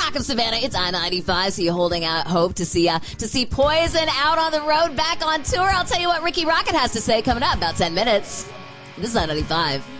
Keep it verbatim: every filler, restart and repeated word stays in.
Rock of Savannah. It's I ninety-five, so you're holding out hope to see uh, to see Poison out on the road, back on tour. I'll tell you what Ricky Rocket has to say coming up about ten minutes. This is I ninety-five.